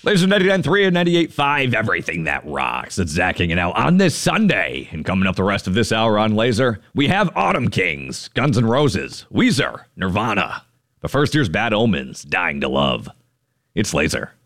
Laser 99.3 and 98.5, everything that rocks. It's Zach hanging out on this Sunday. And coming up the rest of this hour on Laser, we have Autumn Kings, Guns N' Roses, Weezer, Nirvana. But first, here's Bad Omens, Dying to Love. It's Laser.